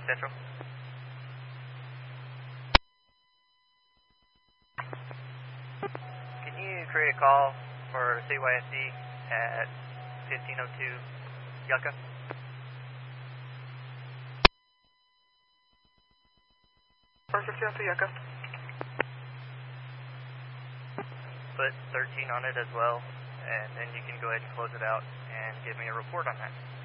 Central. Can you create a call for CYSD at 1502 Yucca? First 1502 Yucca. Put 13 on it as well, and then you can go ahead and close it out and give me a report on that.